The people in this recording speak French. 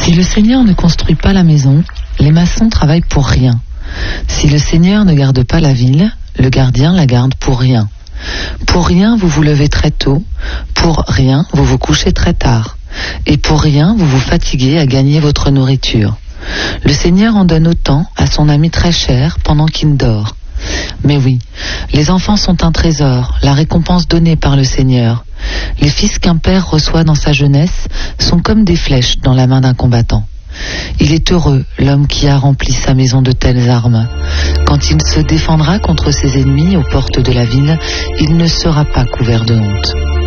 Si le Seigneur ne construit pas la maison, les maçons travaillent pour rien. Si le Seigneur ne garde pas la ville, le gardien la garde pour rien. Pour rien, vous vous levez très tôt. Pour rien, vous vous couchez très tard. Et pour rien, vous vous fatiguez à gagner votre nourriture. Le Seigneur en donne autant à son ami très cher pendant qu'il dort. Mais oui, les enfants sont un trésor, la récompense donnée par le Seigneur. Les fils qu'un père reçoit dans sa jeunesse sont comme des flèches dans la main d'un combattant. Il est heureux, l'homme qui a rempli sa maison de telles armes. Quand il se défendra contre ses ennemis aux portes de la ville, il ne sera pas couvert de honte.